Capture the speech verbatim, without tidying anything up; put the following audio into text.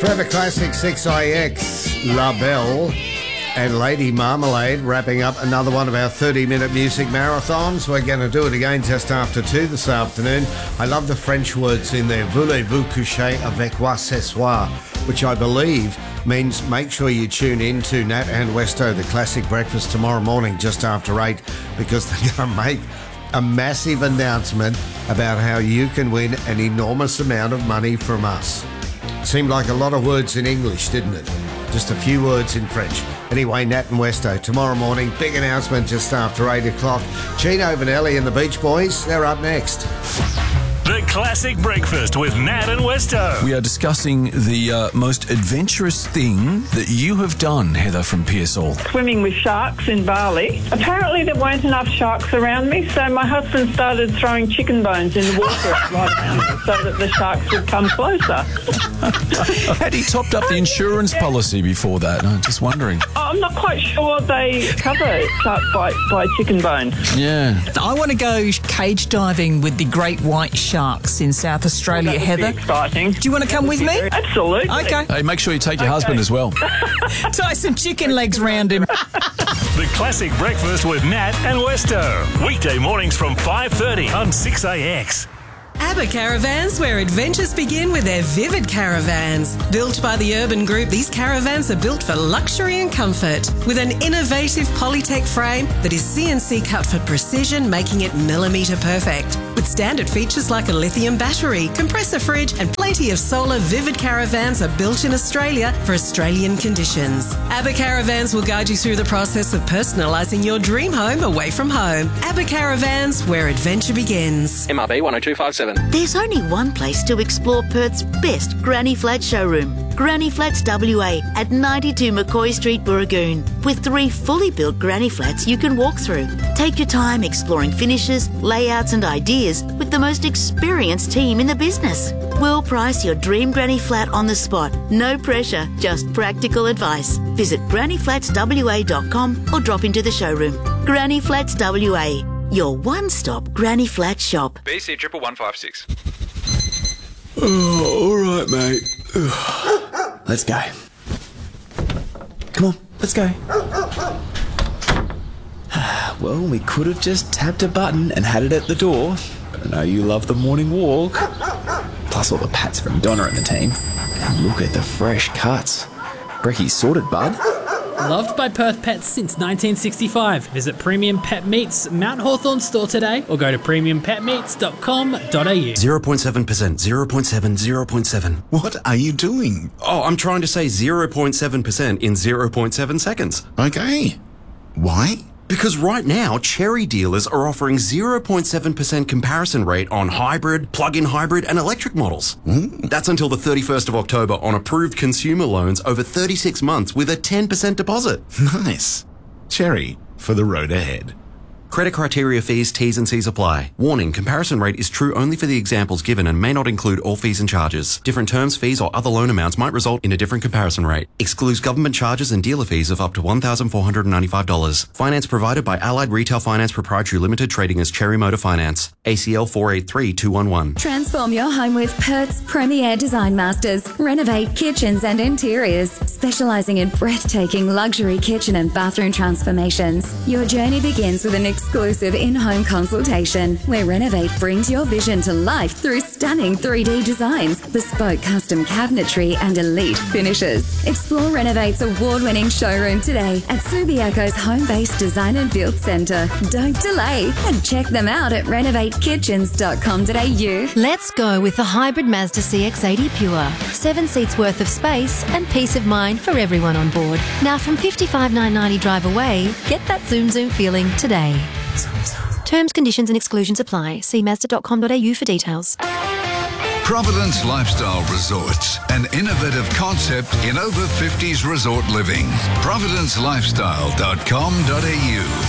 Forever Classic six I X, La Belle and Lady Marmalade wrapping up another one of our thirty-minute music marathons. We're going to do it again just after two this afternoon. I love the French words in there. Voulez-vous coucher avec moi ce soir, which I believe means make sure you tune in to Nat and Westo, the Classic Breakfast, tomorrow morning just after eight, because they're going to make a massive announcement about how you can win an enormous amount of money from us. Seemed like a lot of words in English, didn't it? Just a few words in French. Anyway, Nat and Westo, tomorrow morning, big announcement just after eight o'clock. Gino Vanelli and the Beach Boys, they're up next. The Classic Breakfast with Nat and Westo. We are discussing the uh, most adventurous thing that you have done, Heather from Pearsall. Swimming with sharks in Bali. Apparently there weren't enough sharks around me, so my husband started throwing chicken bones in the water right around me so that the sharks would come closer. Had he topped up the insurance policy before that? I'm just wondering. I'm not quite sure they cover shark bite by chicken bone. Yeah. I want to go cage diving with the great white sharks in South Australia, That would Heather. be exciting. Do you want to come with me? Absolutely. Okay. Hey, make sure you take your husband as well. Tie some chicken legs round him. The Classic Breakfast with Nat and Westo. Weekday mornings from five thirty on six A X. ABBA Caravans, where adventures begin with their Vivid Caravans. Built by the Urban Group, these caravans are built for luxury and comfort. With an innovative Polytech frame that is C N C cut for precision, making it millimetre perfect. With standard features like a lithium battery, compressor fridge and plenty of solar, Vivid Caravans are built in Australia for Australian conditions. ABBA Caravans will guide you through the process of personalising your dream home away from home. ABBA Caravans, where adventure begins. M R B one oh two five seven. There's only one place to explore Perth's best Granny Flat showroom. Granny Flats W A at ninety-two McCoy Street, Burragoon, with three fully built granny flats you can walk through. Take your time exploring finishes, layouts and ideas with the most experienced team in the business. We'll price your dream granny flat on the spot. No pressure, just practical advice. Visit granny flats w a dot com or drop into the showroom. Granny Flats W A, your one-stop granny flat shop. B C triple one five six. Oh, all right, mate. Let's go. Come on, let's go. Well, we could have just tapped a button and had it at the door. But I know you love the morning walk. Plus all the pats from Donna and the team. And look at the fresh cuts. Brecky's sorted, bud. Loved by Perth pets since nineteen sixty-five. Visit Premium Pet Meats Mount Hawthorn store today or go to premium pet meats dot com dot a u. zero point seven percent, zero point seven, zero point seven. What are you doing? Oh, I'm trying to say zero point seven percent in zero point seven seconds. Okay. Why? Because right now, Cherry dealers are offering zero point seven percent comparison rate on hybrid, plug-in hybrid and electric models. Mm. That's until the thirty-first of October on approved consumer loans over thirty-six months with a ten percent deposit. Nice. Cherry for the road ahead. Credit criteria, fees, T's and C's apply. Warning, comparison rate is true only for the examples given and may not include all fees and charges. Different terms, fees or other loan amounts might result in a different comparison rate. Excludes government charges and dealer fees of up to one thousand four hundred ninety-five dollars. Finance provided by Allied Retail Finance Proprietary Limited, trading as Cherry Motor Finance. A C L four eight three two one one. Transform your home with Perth's premier design masters. Renovate kitchens and interiors, specialising in breathtaking luxury kitchen and bathroom transformations. Your journey begins with an exclusive in-home consultation where Renovate brings your vision to life through stunning three D designs, bespoke custom cabinetry and elite finishes. Explore Renovate's award-winning showroom today at Subiaco's home-based design and build centre. Don't delay and check them out at renovate kitchens dot com dot a u. Let's go with the hybrid Mazda C X eighty Pure. Seven seats worth of space and peace of mind for everyone on board. Now from fifty-five thousand nine hundred ninety drive away, get that zoom zoom feeling today. Terms, conditions and exclusions apply. See mazda dot com dot a u for details. Providence Lifestyle Resorts, an innovative concept in over fifties resort living. providence lifestyle dot com dot a u